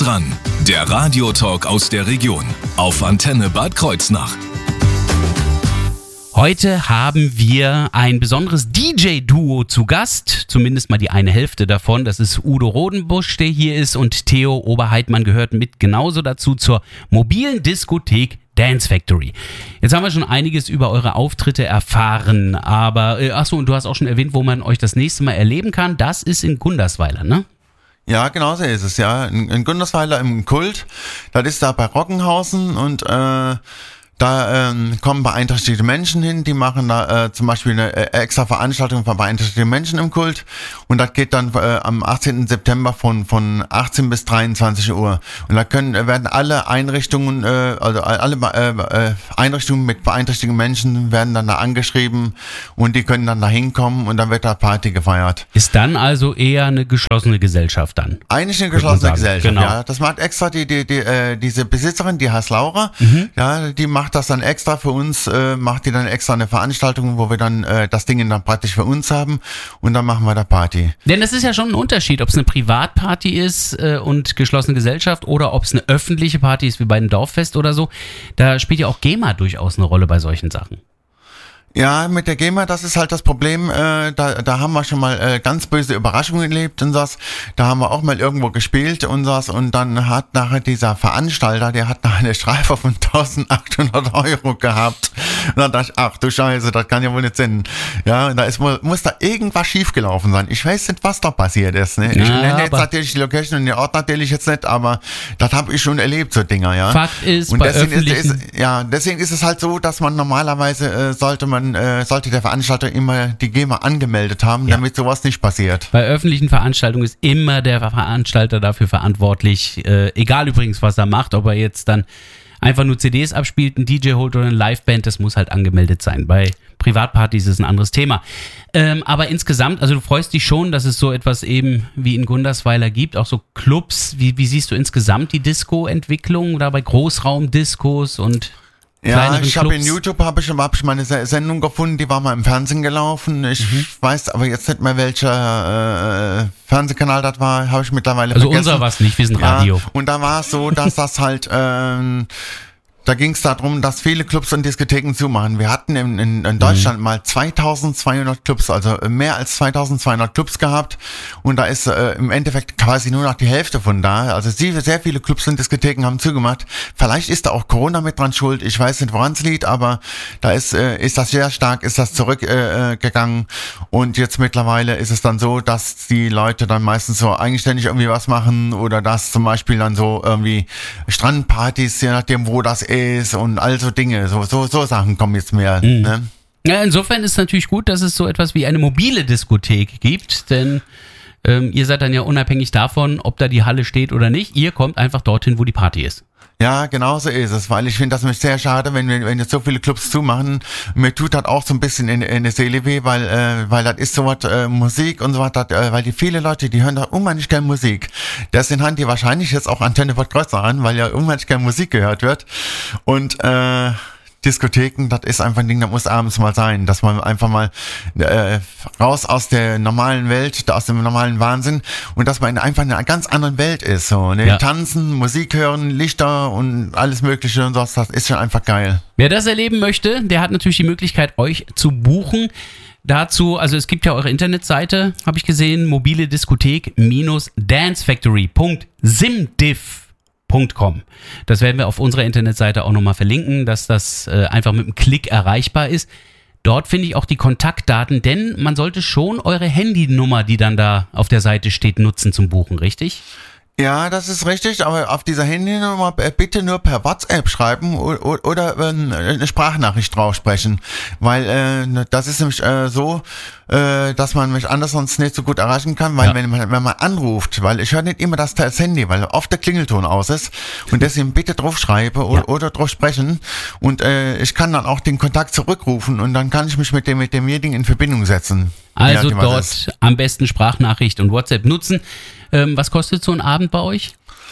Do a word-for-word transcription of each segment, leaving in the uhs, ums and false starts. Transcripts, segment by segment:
dran, der Radiotalk aus der Region auf Antenne Bad Kreuznach. Heute haben wir ein besonderes D J-Duo zu Gast, zumindest mal die eine Hälfte davon. Das ist Udo Rodenbusch, der hier ist, und Theo Oberheitmann gehört mit genauso dazu zur mobilen Diskothek Dance Factory. Jetzt haben wir schon einiges über eure Auftritte erfahren, aber, äh, achso, und du hast auch schon erwähnt, wo man euch das nächste Mal erleben kann. Das ist in Gundersweiler, ne? Ja, genau so ist es, ja. In, in Gundersweiler im Kult, das ist da bei Rockenhausen und äh, da ähm, kommen beeinträchtigte Menschen hin, die machen da äh, zum Beispiel eine äh, extra Veranstaltung von beeinträchtigten Menschen im Kult, und das geht dann äh, am achtzehnten September von von achtzehn bis dreiundzwanzig Uhr, und da können werden alle Einrichtungen, äh, also alle äh, Einrichtungen mit beeinträchtigten Menschen werden dann da angeschrieben, und die können dann da hinkommen, und dann wird da Party gefeiert. Ist dann also eher eine geschlossene Gesellschaft dann? Eigentlich eine geschlossene Gesellschaft, genau. Ja. Das macht extra die die die äh, diese Besitzerin, die heißt Laura, mhm. ja, die macht das dann extra für uns, äh, macht die dann extra eine Veranstaltung, wo wir dann äh, das Ding dann praktisch für uns haben, und dann machen wir da Party. Denn das ist ja schon ein Unterschied, ob es eine Privatparty ist äh, und geschlossene Gesellschaft oder ob es eine öffentliche Party ist wie bei einem Dorffest oder so. Da spielt ja auch GEMA durchaus eine Rolle bei solchen Sachen. Ja, mit der GEMA, das ist halt das Problem, äh, da, da haben wir schon mal äh, ganz böse Überraschungen erlebt und das, da haben wir auch mal irgendwo gespielt und das, und dann hat nachher dieser Veranstalter, der hat nachher eine Strafe von eintausendachthundert Euro gehabt, und dann dachte ich, ach du Scheiße, das kann ja wohl nicht sein. Ja, da ist, muss da irgendwas schiefgelaufen sein. Ich weiß nicht, was da passiert ist, ne? Ich ja, nenne jetzt natürlich die Location und den Ort natürlich jetzt nicht, aber das habe ich schon erlebt, so Dinger, ja. Fakt ist, und bei deswegen öffentlichen... ist, ist, ja, deswegen ist es halt so, dass man normalerweise, äh, sollte man Äh, sollte der Veranstalter immer die GEMA angemeldet haben, ja, damit sowas nicht passiert. Bei öffentlichen Veranstaltungen ist immer der Veranstalter dafür verantwortlich, äh, egal übrigens, was er macht, ob er jetzt dann einfach nur C Ds abspielt, einen D J holt oder eine Liveband, das muss halt angemeldet sein. Bei Privatpartys ist ein anderes Thema. Ähm, aber insgesamt, also du freust dich schon, dass es so etwas eben wie in Gundersweiler gibt, auch so Clubs. Wie, wie siehst du insgesamt die Disco-Entwicklung oder bei Großraumdiskos und... Ja, ich habe in YouTube habe ich, hab ich meine Sendung gefunden, die war mal im Fernsehen gelaufen. Ich mhm. weiß aber jetzt nicht mehr, welcher äh, Fernsehkanal das war, habe ich mittlerweile also vergessen. Also unser war es nicht, wir sind Radio. Ja, und da war es so, dass das halt... Ähm, Da ging es darum, dass viele Clubs und Diskotheken zumachen. Wir hatten in, in, in Deutschland mhm. mal zweitausendzweihundert Clubs, also mehr als zweitausendzweihundert Clubs gehabt. Und da ist äh, im Endeffekt quasi nur noch die Hälfte von da. Also sehr, sehr viele Clubs und Diskotheken haben zugemacht. Vielleicht ist da auch Corona mit dran schuld. Ich weiß nicht, woran es liegt, aber da ist äh, ist das sehr stark, ist das zurückgegangen. Äh, gegangen. Und jetzt mittlerweile ist es dann so, dass die Leute dann meistens so eigenständig irgendwie was machen, oder dass zum Beispiel dann so irgendwie Strandpartys, je nachdem, wo das ist, und all so Dinge, so, so, so Sachen kommen jetzt mehr. Mhm. Ne? Ja, insofern ist es natürlich gut, dass es so etwas wie eine mobile Diskothek gibt, denn ähm, ihr seid dann ja unabhängig davon, ob da die Halle steht oder nicht, ihr kommt einfach dorthin, wo die Party ist. Ja, genau so ist es, weil ich finde das nämlich sehr schade, wenn wir, wenn jetzt so viele Clubs zumachen. Mir tut das auch so ein bisschen in, in der Seele weh, weil, äh, weil das ist so was, äh, Musik und so was, dat, äh, weil die viele Leute, die hören da unheimlich gerne Musik. Deswegen haben die wahrscheinlich jetzt auch Antenne Bad Kreuznach an, weil ja unheimlich gerne Musik gehört wird. Und, äh, Diskotheken, das ist einfach ein Ding, das muss abends mal sein, dass man einfach mal äh, raus aus der normalen Welt, aus dem normalen Wahnsinn, und dass man in einfach in einer ganz anderen Welt ist, so, ne? Ja. Tanzen, Musik hören, Lichter und alles Mögliche und so, das ist schon einfach geil. Wer das erleben möchte, der hat natürlich die Möglichkeit, euch zu buchen. Dazu, also es gibt ja eure Internetseite, habe ich gesehen, mobile Diskothek dancefactory punkt simdiff punkt com. Das werden wir auf unserer Internetseite auch nochmal verlinken, dass das äh, einfach mit einem Klick erreichbar ist. Dort finde ich auch die Kontaktdaten, denn man sollte schon eure Handynummer, die dann da auf der Seite steht, nutzen zum Buchen, richtig? Ja, das ist richtig, aber auf dieser Handynummer bitte nur per WhatsApp schreiben oder, oder eine Sprachnachricht drauf sprechen, weil äh, das ist nämlich äh, so, äh, dass man mich anders sonst nicht so gut erreichen kann, weil ja. wenn, man, wenn man anruft, weil ich höre nicht immer das, das Handy, weil oft der Klingelton aus ist, und deswegen bitte drauf schreibe oder, ja. oder drauf sprechen, und äh, ich kann dann auch den Kontakt zurückrufen, und dann kann ich mich mit dem mit demjenigen in Verbindung setzen. Also ja, dort am besten Sprachnachricht und WhatsApp nutzen. Ähm, was kostet so ein Abend bei euch?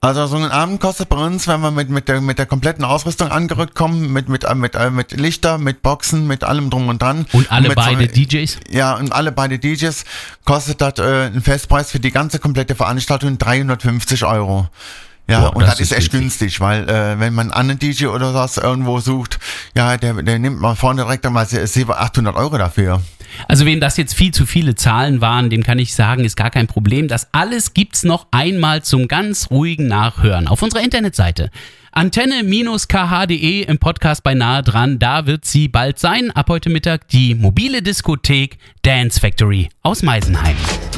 Also so ein Abend kostet bei uns, wenn wir mit, mit, der, mit der kompletten Ausrüstung angerückt kommen, mit, mit, mit, mit Lichter, mit Boxen, mit allem drum und dran. Und alle und beide so, D Js? Ja, und alle beide D Js kostet das äh, ein Festpreis für die ganze komplette Veranstaltung dreihundertfünfzig Euro. Ja, Boah, und das das, ist echt günstig, weil äh, wenn man einen D J oder was irgendwo sucht, ja, der, der nimmt mal vorne direkt einmal siebhundert, achthundert Euro dafür. Also wem das jetzt viel zu viele Zahlen waren, dem kann ich sagen, ist gar kein Problem. Das alles gibt's noch einmal zum ganz ruhigen Nachhören auf unserer Internetseite. Antenne K H punkt de im Podcast bei Nahe dran, da wird sie bald sein. Ab heute Mittag die mobile Diskothek Dance Factory aus Meisenheim.